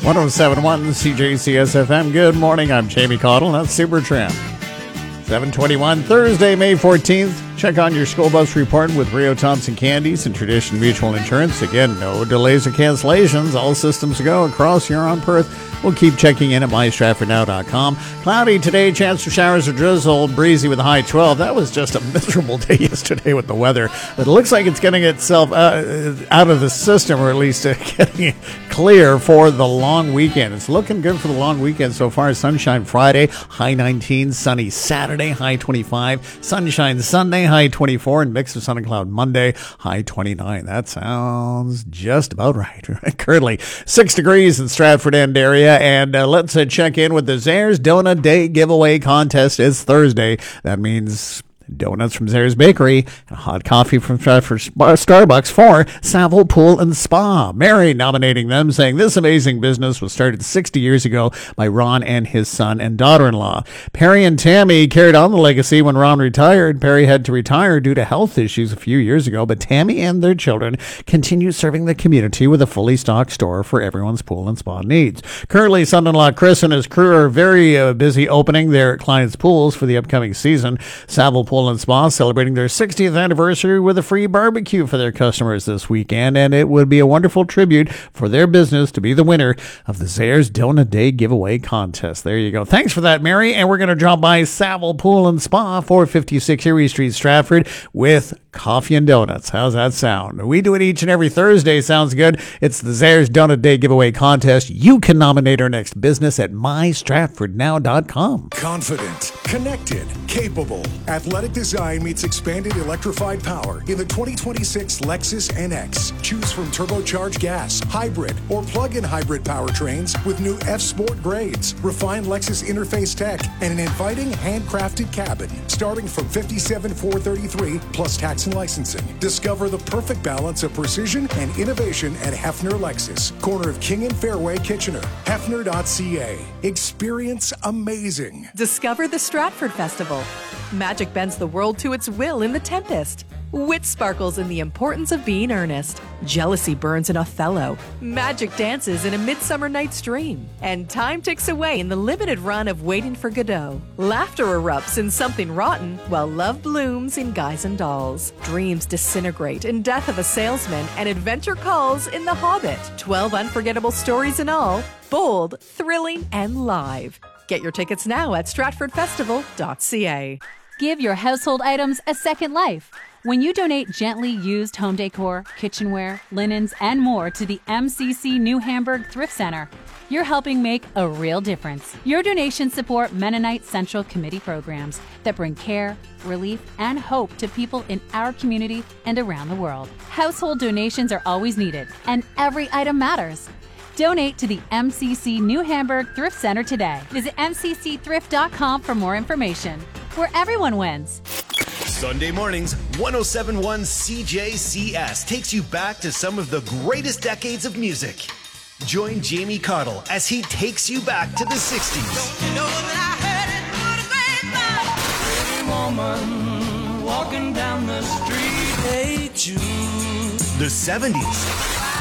1071 CJCS FM. Good morning. I'm Jamie Caudle. That's Supertramp. 721 Thursday, May 14th. Check on your school bus report with Rio Thompson Candies and Tradition Mutual Insurance. Again, no delays or cancellations. All systems go across Huron, Perth. We'll keep checking in at mystratfordnow.com. Cloudy today, chance for showers or drizzle, breezy with a high 12. That was just a miserable day yesterday with the weather. But it looks like it's getting itself out of the system, or at least getting it clear for the long weekend. It's looking good for the long weekend so far. Sunshine Friday, high 19. Sunny Saturday, high 25. Sunshine Sunday, high 24. And mix of sun and cloud Monday, high 29. That sounds just about right. Currently 6 degrees in Stratford End area. And let's check in with the Zayre's Donut Day giveaway contest. It's Thursday. That means donuts from Zayre's Bakery and hot coffee from Starbucks for Savile Pool and Spa. Mary nominating them, saying this amazing business was started 60 years ago by Ron and his son and daughter-in-law. Perry and Tammy carried on the legacy when Ron retired. Perry had to retire due to health issues a few years ago, but Tammy and their children continue serving the community with a fully stocked store for everyone's pool and spa needs. Currently, son-in-law Chris and his crew are very busy opening their clients' pools for the upcoming season. Savile Pool and Spa celebrating their 60th anniversary with a free barbecue for their customers this weekend, and it would be a wonderful tribute for their business to be the winner of the Zayre's Donut Day giveaway contest. There you go. Thanks for that, Mary. And we're going to drop by Savile Pool and Spa, 456 Erie Street, Stratford, with coffee and donuts. How's that sound? We do it each and every Thursday. Sounds good. It's the Zayre's Donut Day giveaway contest. You can nominate our next business at mystratfordnow.com. Confident, connected, capable, athletic design meets expanded electrified power in the 2026 Lexus NX. Choose from turbocharged gas, hybrid, or plug-in hybrid powertrains with new F-Sport grades, refined Lexus interface tech, and an inviting handcrafted cabin starting from $57,433 plus tax and licensing. Discover the perfect balance of precision and innovation at Hefner Lexus, corner of King and Fairway, Kitchener. Hefner.ca. Experience amazing. Discover the Stratford Festival. Magic bends the world to its will in The Tempest. Wit sparkles in the importance of being earnest. Jealousy burns in Othello. Magic dances in A Midsummer Night's Dream. And time ticks away in the limited run of Waiting for Godot. Laughter erupts in Something Rotten, while love blooms in Guys and Dolls. Dreams disintegrate in Death of a Salesman, and adventure calls in The Hobbit. 12 unforgettable stories in all, bold, thrilling, and live. Get your tickets now at stratfordfestival.ca. Give your household items a second life. When you donate gently used home decor, kitchenware, linens, and more to the MCC New Hamburg Thrift Center, you're helping make a real difference. Your donations support Mennonite Central Committee programs that bring care, relief, and hope to people in our community and around the world. Household donations are always needed, and every item matters. Donate to the MCC New Hamburg Thrift Center today. Visit mccthrift.com for more information, where everyone wins. Sunday mornings, 1071 CJCS takes you back to some of the greatest decades of music. Join Jamie Caudle as he takes you back to the 60s. Don't you know that I heard it through the grapevine? Pretty woman walking down the street. Hey, Jude. The 70s.